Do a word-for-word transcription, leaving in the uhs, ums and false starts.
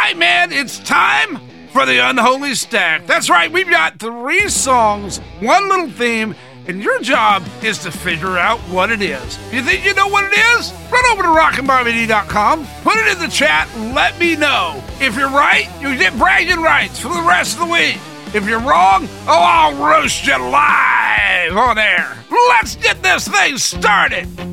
right, man, it's time for the Unholy Stack. That's right, we've got three songs, one little theme, and your job is to figure out what it is. If you think you know what it is, run over to rockin barbie dot com, put it in the chat, and let me know. If you're right, you get bragging rights for the rest of the week. If you're wrong, oh, I'll roast you live on air. Let's get this thing started.